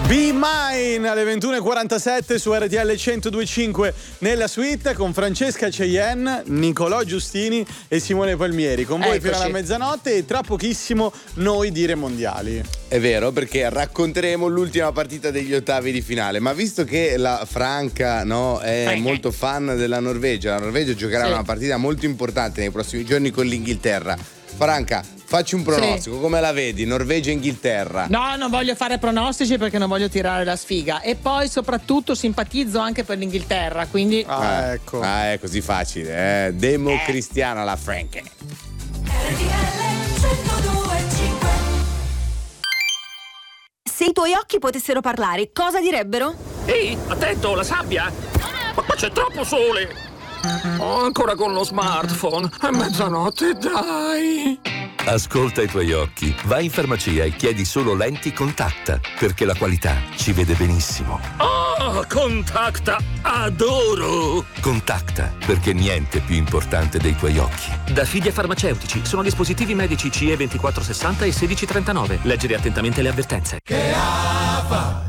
Be Mine alle 21:47 su RTL 102.5 nella suite con Francesca Cheyenne, Nicolò Giustini e Simone Palmieri. Con voi fino alla mezzanotte e tra pochissimo noi dire mondiali. È vero, perché racconteremo l'ultima partita degli ottavi di finale. Ma visto che la Franca è molto fan della Norvegia, la Norvegia giocherà una partita molto importante nei prossimi giorni con l'Inghilterra. Franca, facci un pronostico, come la vedi? Norvegia-Inghilterra. No, non voglio fare pronostici perché non voglio tirare la sfiga. E poi soprattutto simpatizzo anche per l'Inghilterra, quindi... ecco. È così facile, Democristiana la Franca. Se i tuoi occhi potessero parlare, cosa direbbero? Ehi, attento, la sabbia! Ma qua c'è troppo sole! Oh, ancora con lo smartphone. È mezzanotte, dai! Ascolta i tuoi occhi. Vai in farmacia e chiedi solo lenti Contacta, perché la qualità ci vede benissimo. Oh, Contacta! Adoro! Contacta, perché niente è più importante dei tuoi occhi. Da Fidia Farmaceutici sono dispositivi medici CE 2460 e 1639. Leggere attentamente le avvertenze. Che fa?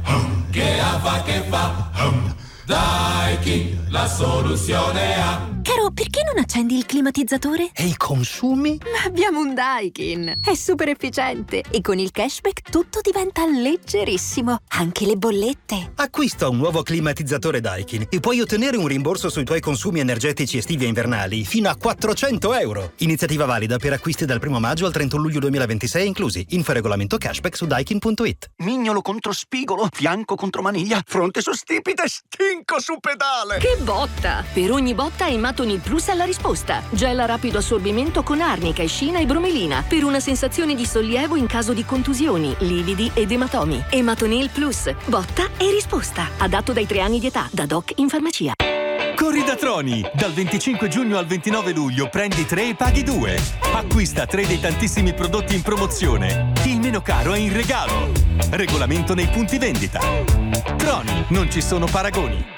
Daikin, la soluzione ha. Caro, perché non accendi il climatizzatore? E i consumi? Ma abbiamo un Daikin. È super efficiente e con il cashback tutto diventa leggerissimo, anche le bollette. Acquista un nuovo climatizzatore Daikin e puoi ottenere un rimborso sui tuoi consumi energetici estivi e invernali fino a €400. Iniziativa valida per acquisti dal 1 maggio al 31 luglio 2026 inclusi. Info regolamento cashback su daikin.it. Mignolo contro spigolo, fianco contro maniglia, fronte su stipite, stinco su pedale. Che botta! Per ogni botta Ematonil Plus alla risposta. Gel a rapido assorbimento con arnica, escina e bromelina per una sensazione di sollievo in caso di contusioni, lividi ed ematomi. Ematonil Plus. Botta e risposta. Adatto dai 3 anni di età. Da doc in farmacia. Corri da Troni! Dal 25 giugno al 29 luglio prendi 3 e paghi 2. Acquista 3 dei tantissimi prodotti in promozione. Il meno caro è in regalo. Regolamento nei punti vendita. Troni, non ci sono paragoni.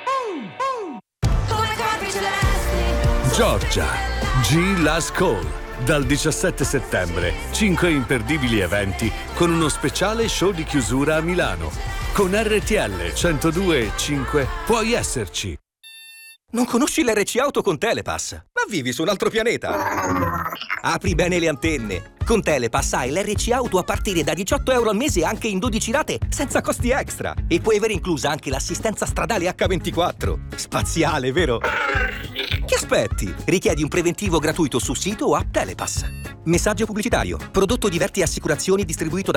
Giorgia, G Last Call. Dal 17 settembre, 5 imperdibili eventi con uno speciale show di chiusura a Milano. Con RTL 102.5 puoi esserci. Non conosci l'RC Auto con Telepass, ma vivi su un altro pianeta. Apri bene le antenne. Con Telepass hai l'RC Auto a partire da €18 al mese anche in 12 rate, senza costi extra. E puoi avere inclusa anche l'assistenza stradale H24. Spaziale, vero? Che aspetti? Richiedi un preventivo gratuito su sito o app Telepass. Messaggio pubblicitario. Prodotto Diverti Assicurazioni distribuito da